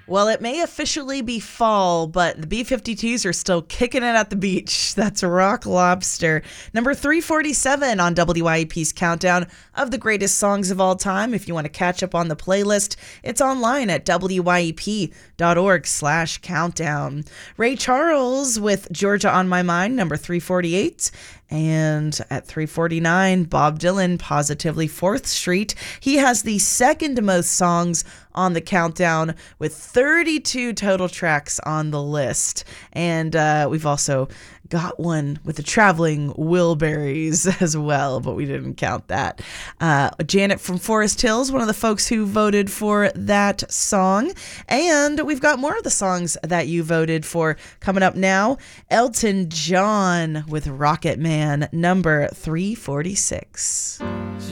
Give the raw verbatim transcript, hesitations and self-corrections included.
Well, it may officially be fall, but the B fifty-twos are still kicking it at the beach. That's Rock Lobster. Number three forty-seven on W I E P's countdown of the greatest songs of all time. If you want to catch up on the playlist, it's online at W Y E P dot org slash countdown. Ray Charles with Georgia on My Mind, number three forty-eight. And at three forty-nine, Bob Dylan, Positively fourth Street. He has the second most songs on the countdown with thirty-two total tracks on the list. And uh, we've also got one with the Traveling Wilburys as well, but we didn't count that. Uh, Janet from Forest Hills, one of the folks who voted for that song. And we've got more of the songs that you voted for coming up now. Elton John with Rocket Man, number three forty-six.